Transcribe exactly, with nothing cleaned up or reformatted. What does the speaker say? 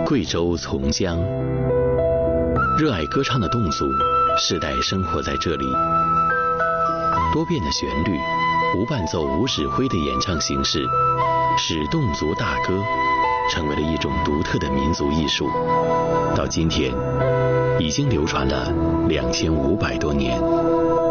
贵州从江，热爱歌唱的侗族世代生活在这里。多变的旋律，无伴奏无指挥的演唱形式，使侗族大歌成为了一种独特的民族艺术。到今天，已经流传了两千五百多年。